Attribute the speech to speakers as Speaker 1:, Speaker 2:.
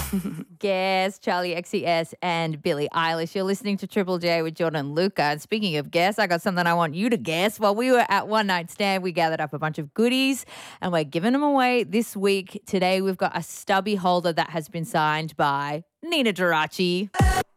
Speaker 1: Guess, Charlie XCS, and Billie Eilish. You're listening to Triple J with Jordan and Luca. And speaking of guess, I got something I want you to guess. While we were at One Night Stand, we gathered up a bunch of goodies and we're giving them away this week. Today, we've got a stubby holder that has been signed by Nina Geraci.